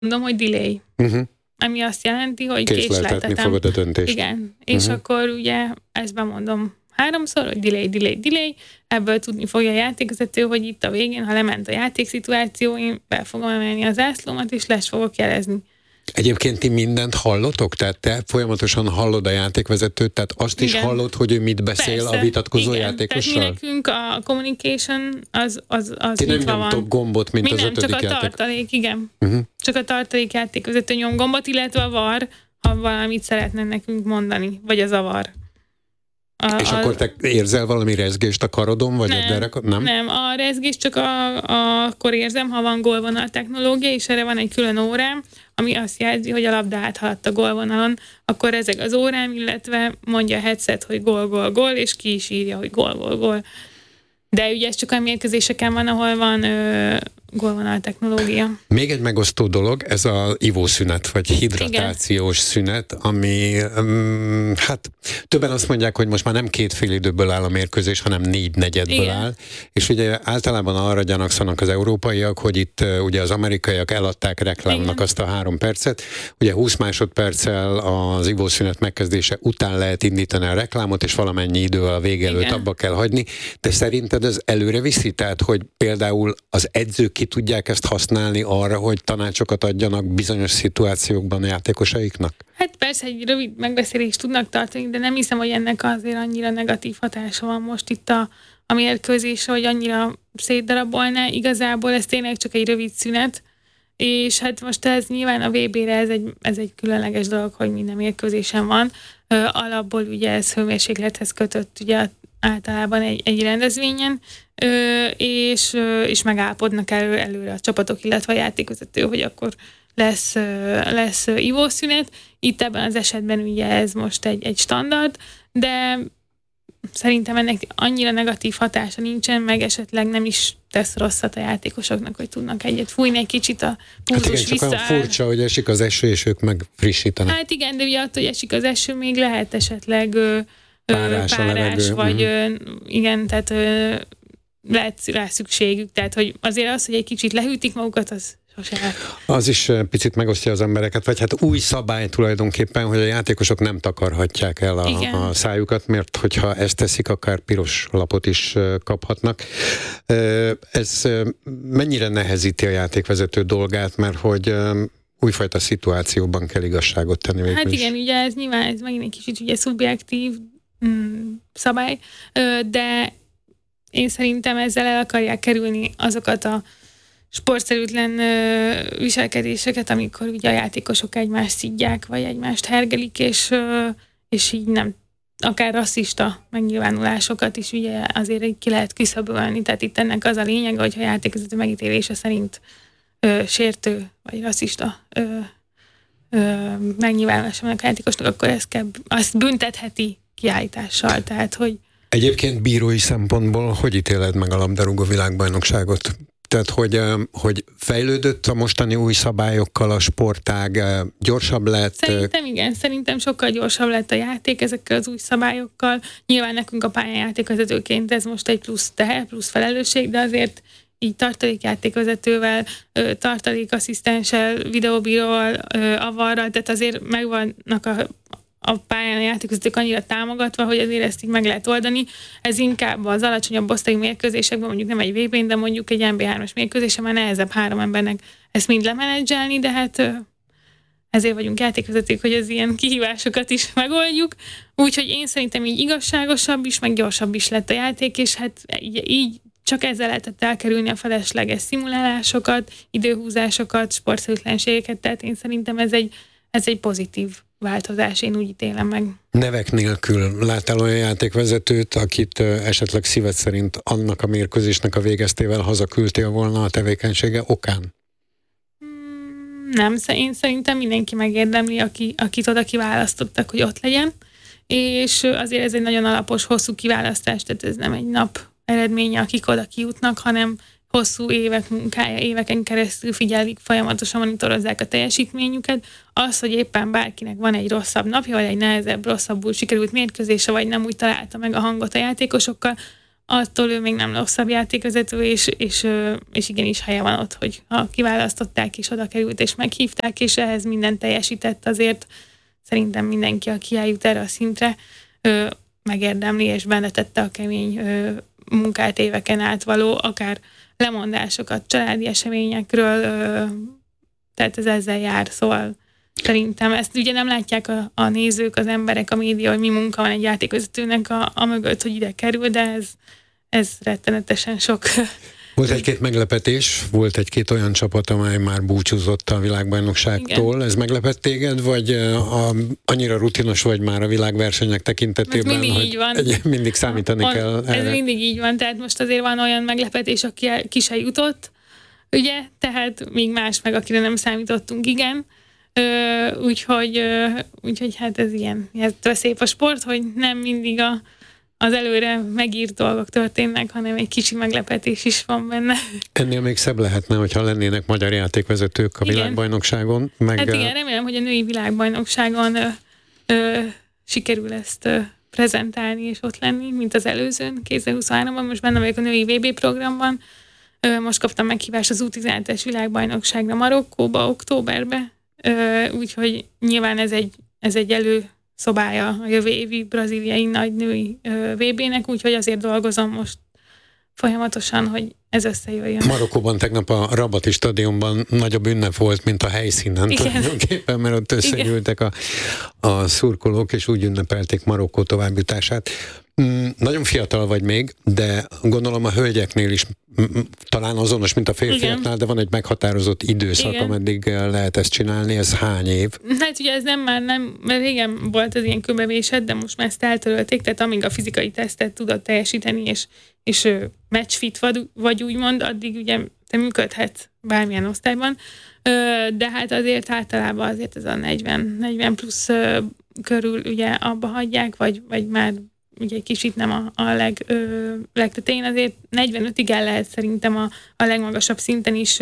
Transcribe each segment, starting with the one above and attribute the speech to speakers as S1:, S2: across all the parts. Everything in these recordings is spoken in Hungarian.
S1: mondom, hogy delay. Ami azt jelenti, hogy
S2: késleltetni fogod a döntést.
S1: Igen, és akkor ugye ezt bemondom 3-szor, hogy delay, ebből tudni fogja a játékvezető, hogy itt a végén, ha lement a játékszituáció, én fel fogom emelni az zászlómat, és lesz fogok jelezni.
S2: Egyébként ti mindent hallotok? Tehát te folyamatosan hallod a játékvezetőt, tehát azt is hallod, hogy ő mit beszél a vitatkozó játékossal?
S1: Tehát mi nekünk a communication az
S2: ti nem nyomtok gombot, mint az ötödik
S1: csak a tartalék, igen. Csak a tartalék játékvezető nyom gombot, illetve a VAR, ha valamit szeretne nekünk mondani, vagy az a VAR.
S2: És akkor te érzel valami rezgést a karodon, vagy a derekon?
S1: Nem, a rezgést csak akkor érzem, ha van gólvonal technológia, és erre van egy külön órám, ami azt jelzi, hogy a labda áthaladt a gólvonalon, akkor rezeg az órám, illetve mondja a headset, hogy gól, és ki is írja, hogy gól. De ugye ez csak a mérkőzéseken van, ahol van gólvonal technológia.
S2: Még egy megosztó dolog, ez az ivószünet, vagy hidratációs szünet, ami hát többen azt mondják, hogy most már nem 2 félidőből áll a mérkőzés, hanem 4 negyedből áll, és ugye általában arra gyanakszanak az európaiak, hogy itt ugye az amerikaiak eladták reklámnak azt a 3 percet, ugye 20 másodperccel az ivószünet megkezdése után lehet indítani a reklámot, és valamennyi idővel a vége előtt abba kell hagyni, de szerinted ez előre viszi? Tehát, hogy például az edzők ki tudják ezt használni arra, hogy tanácsokat adjanak bizonyos szituációkban a játékosaiknak?
S1: Hát persze egy rövid megbeszélést tudnak tartani, de nem hiszem, hogy ennek azért annyira negatív hatása van most itt a mérkőzésre, hogy annyira szétdarabolná. Igazából ez tényleg csak egy rövid szünet, és hát most ez nyilván a VB-re ez egy különleges dolog, hogy minden mérkőzésen van. Alapból ugye ez hőmérséklethez kötött ugye általában egy rendezvényen, és megállapodnak előre a csapatok, illetve a játékvezető, hogy akkor lesz ivószünet. Itt ebben az esetben ugye ez most egy standard, de szerintem ennek annyira negatív hatása nincsen, meg esetleg nem is tesz rosszat a játékosoknak, hogy tudnak egyet fújni egy kicsit a pulzus vissza.
S2: Csak olyan furcsa, hogy esik az eső, és ők meg frissítenek.
S1: Hát igen, de ugye attól, hogy esik az eső, még lehet esetleg
S2: párás
S1: vagy igen, tehát lehet rá szükségük. Tehát, hogy azért az, hogy egy kicsit lehűtik magukat, az sose lehet.
S2: Az is picit megosztja az embereket, vagy hát új szabály tulajdonképpen, hogy a játékosok nem takarhatják el a szájukat, mert hogyha ezt teszik, akár piros lapot is kaphatnak. Ez mennyire nehezíti a játékvezető dolgát, mert hogy újfajta szituációban kell igazságot tenni végül
S1: Hát
S2: is.
S1: igen, ugye ez nyilván ez megint egy kicsit ugye szubjektív szabály, de én szerintem ezzel el akarják kerülni azokat a sportszerűtlen viselkedéseket, amikor ugye a játékosok egymást szidják, vagy egymást hergelik, és így nem, akár rasszista megnyilvánulásokat is ugye azért ki lehet küszöbölni. Tehát itt ennek az a lényeg, hogyha a játékvezető megítélése szerint sértő, vagy rasszista megnyilvánulása a játékosnak, akkor azt büntetheti kiállítással. Tehát, hogy
S2: egyébként bírói szempontból hogy ítéled meg a labdarúgó világbajnokságot? Tehát, hogy fejlődött a mostani új szabályokkal a sportág, gyorsabb lett?
S1: Szerintem igen, szerintem sokkal gyorsabb lett a játék ezekkel az új szabályokkal. Nyilván nekünk a pályájátékvezetőként ez most egy plusz teher, plusz felelősség, de azért így tartalékjátékvezetővel, tartalékasszisztenssel, videóbíróval, avarral, tehát azért megvannak a pályán a játékvezetők annyira támogatva, hogy azért ezt így meg lehet oldani. Ez inkább az alacsonyabb osztályú mérkőzésekben, mondjuk nem egy VB-n, de mondjuk egy NB3-as mérkőzésen már nehezebb 3 embernek ezt mind lemenedzselni, de hát ezért vagyunk játékvezetők, hogy az ilyen kihívásokat is megoldjuk. Úgyhogy én szerintem így igazságosabb is, meg gyorsabb is lett a játék, és hát így csak ezzel lehetett elkerülni a felesleges szimulálásokat, időhúzásokat, sportszerűtlenségeket, tehát én szerintem ez egy pozitív változás, én úgy ítélem meg.
S2: Nevek nélkül láttál olyan játékvezetőt, akit esetleg szíved szerint annak a mérkőzésnek a végeztével hazaküldtél volna a tevékenysége okán?
S1: Nem, én szerintem mindenki megérdemli, akit oda kiválasztottak, hogy ott legyen, és azért ez egy nagyon alapos, hosszú kiválasztás, tehát ez nem egy nap eredménye, akik oda kijutnak, hanem hosszú évek munkája, éveken keresztül figyelik, folyamatosan monitorozzák a teljesítményüket. Az, hogy éppen bárkinek van egy rosszabb napja, vagy egy nehezebb, rosszabbul sikerült mérkőzése, vagy nem úgy találta meg a hangot a játékosokkal, attól ő még nem rosszabb játékvezető, és igenis helye van ott, hogy ha kiválasztották, és oda került, és meghívták, és ehhez minden teljesített, azért szerintem mindenki, aki eljut erre a szintre, megérdemli, és beletette a kemény munkát éveken át való, akár lemondásokat családi eseményekről, tehát ez ezzel jár, szóval szerintem ezt ugye nem látják a nézők, az emberek, a média, hogy mi munka van egy játékvezetőnek a mögött, hogy ide kerül, de ez rettenetesen sok.
S2: Volt egy-két meglepetés, volt egy-két olyan csapat, amely már búcsúzott a világbajnokságtól. Igen. Ez meglepett téged, vagy annyira rutinos vagy már a világversenyek tekintetében,
S1: mindig
S2: hogy mindig számítani kell erre?
S1: Ez mindig így van, tehát most azért van olyan meglepetés, aki ki se jutott, ugye, tehát még más meg, akire nem számítottunk, igen. Úgyhogy hát ez ilyen. Ez szép a sport, hogy nem mindig az előre megírt dolgok történnek, hanem egy kicsi meglepetés is van benne.
S2: Ennél még szebb lehetne, hogyha lennének magyar játékvezetők a világbajnokságon.
S1: Hát igen, remélem, hogy a női világbajnokságon sikerül ezt prezentálni és ott lenni, mint az előzőn, 2023-ban. Most benne vagyok a női VB programban. Most kaptam meghívást az U17-es világbajnokságra Marokkóba, októberbe. Úgyhogy nyilván ez egy előszobája a jövő évi brazíliai nagy női VB-nek, úgyhogy azért dolgozom most folyamatosan, hogy ez összejöjjön.
S2: Marokkóban tegnap a Rabati stadionban nagyobb ünnep volt, mint a helyszínen tulajdonképpen, mert ott összegyűltek a szurkolók, és úgy ünnepelték Marokkó továbbjutását. Nagyon fiatal vagy még, de gondolom a hölgyeknél is talán azonos, mint a férfiaknál, de van egy meghatározott időszak, ameddig lehet ezt csinálni. Ez hány év? Hát
S1: ugye ez nem, mert régen volt az ilyen köbevésed, de most már ezt eltörölték, tehát amíg a fizikai tesztet tudod teljesíteni, és matchfit vagy úgymond, addig ugye te működhetsz bármilyen osztályban, de hát azért általában azért ez a 40 plusz körül ugye abba hagyják, vagy már ugye egy kicsit nem a legtetején, azért 45-ig el lehet szerintem a legmagasabb szinten is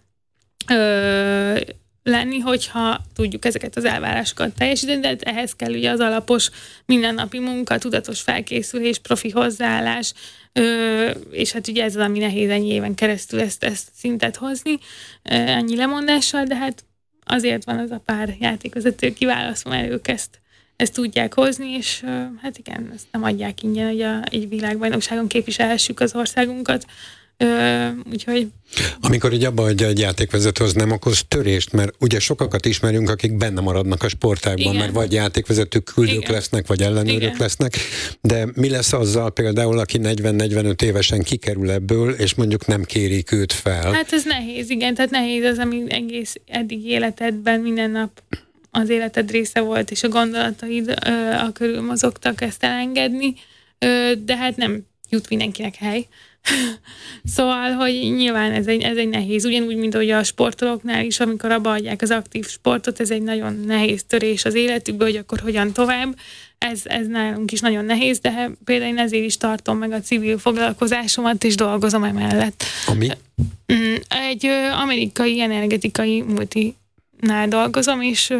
S1: lenni, hogyha tudjuk ezeket az elvárásokat teljesíteni, de ehhez kell ugye az alapos mindennapi munka, tudatos felkészülés, profi hozzáállás, és hát ugye ez az, ami nehéz ennyi éven keresztül ezt szintet hozni, ennyi lemondással, de hát azért van az a pár játékvezető kiválasztva, mert ők ezt tudják hozni, és hát igen, ezt nem adják ingyen, hogy egy világbajnokságon képviselhessük az országunkat. Úgyhogy...
S2: Amikor így abba adja egy játékvezető, az nem okoz törést, mert ugye sokakat ismerünk, akik benne maradnak a sportágban, mert vagy játékvezetők, küldők lesznek, vagy ellenőrök lesznek, de mi lesz azzal például, aki 40-45 évesen kikerül ebből, és mondjuk nem kérik őt fel?
S1: Hát ez nehéz, igen, tehát nehéz az, ami egész eddig életedben minden nap az életed része volt, és a gondolataid a körül mozogtak, ezt elengedni, de hát nem jut mindenkinek hely. Szóval, hogy nyilván ez egy nehéz, ugyanúgy, mint hogy a sportolóknál is, amikor abba adják az aktív sportot, ez egy nagyon nehéz törés az életükbe, hogy akkor hogyan tovább. Ez nálunk is nagyon nehéz, de például én ezért is tartom meg a civil foglalkozásomat, és dolgozom emellett.
S2: Ami?
S1: Egy amerikai energetikai multinál dolgozom,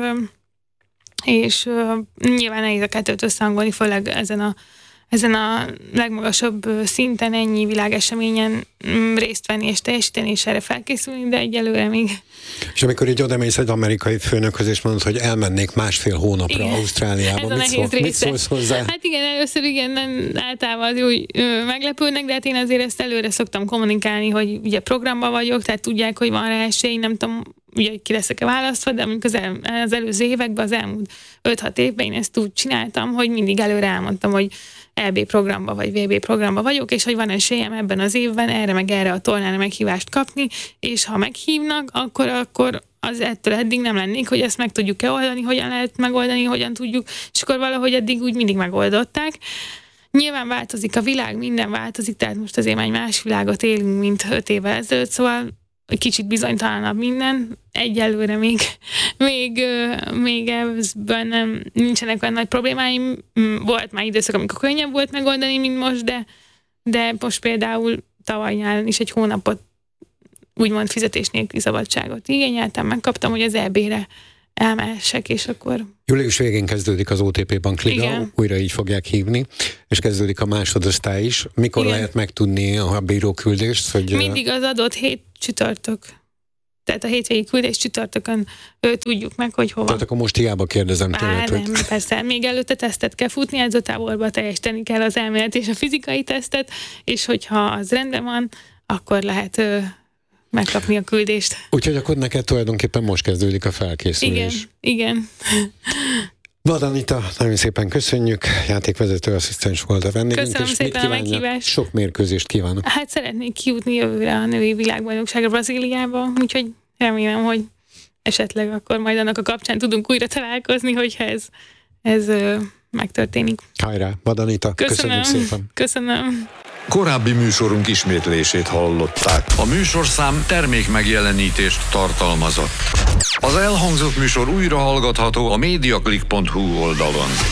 S1: és nyilván nehéz a kettőt összehangolni, főleg ezen a legmagasabb szinten ennyi világeseményen részt venni és teljesíteni, és erre felkészülni, de egyelőre még...
S2: És amikor így odamész egy amerikai főnökhöz, és mondod, hogy elmennék másfél hónapra Ausztráliába, mit szólsz hozzá?
S1: Hát igen, először általában úgy meglepődnek, de hát én azért ezt előre szoktam kommunikálni, hogy ugye programban vagyok, tehát tudják, hogy van rá esély, nem tudom, ugye ki leszek-e választva, de mondjuk az előző években, az elmúlt 5-6 évben én ezt úgy csináltam, hogy mindig előre elmondtam, hogy EB programba vagy VB programba vagyok, és hogy van esélyem ebben az évben erre meg erre a tornára meghívást kapni, és ha meghívnak, akkor az ettől eddig nem lennék, hogy ezt meg tudjuk-e oldani, hogyan lehet megoldani, hogyan tudjuk, és akkor valahogy eddig úgy mindig megoldották. Nyilván változik a világ, minden változik, tehát most azért már egy más világot élünk, mint 5 évvel ezelőtt, szóval egy kicsit bizonytalanabb minden. Egyelőre még ebben nincsenek olyan nagy problémáim. Volt már időszak, amikor könnyebb volt megoldani, mint most, de most például tavaly nyáron is egy hónapot úgymond fizetés nélküli szabadságot igényeltem, megkaptam, hogy az EB-re elmehessek, és akkor...
S2: Július végén kezdődik az OTP Bankliga,
S1: Igen.
S2: újra így fogják hívni, és kezdődik a másodosztály is. Mikor
S1: Igen.
S2: lehet megtudni a bíróküldést? Hogy
S1: Mindig az adott hét csütörtök. Tehát a hétvégi küldés csütörtökön tudjuk meg, hogy hova.
S2: Tehát akkor most hiába kérdezem tőled, hogy...
S1: Nem, persze. Még előtte tesztet kell futni, edzőtáborba teljesíteni kell az elmélet és a fizikai tesztet, és hogyha az rendben van, akkor lehet megkapni a küldést.
S2: Úgyhogy akkor neked tulajdonképpen most kezdődik a felkészülés.
S1: Igen.
S2: Vad Anita, nagyon szépen köszönjük, játékvezető asszisztens volt a vendégünk.
S1: Köszönöm
S2: és
S1: szépen
S2: mit
S1: a meghívást.
S2: Sok mérkőzést kívánok.
S1: Hát szeretnék kijutni jövőre a női világbajnokságra Brazíliába, úgyhogy remélem, hogy esetleg akkor majd annak a kapcsán tudunk újra találkozni, hogyha ez megtörténik.
S2: Hajrá, Vad Anita, köszönjük szépen.
S1: Köszönöm.
S3: Korábbi műsorunk ismétlését hallották. A műsorszám termék megjelenítést tartalmazott. Az elhangzott műsor újra hallgatható a mediaclick.hu oldalon.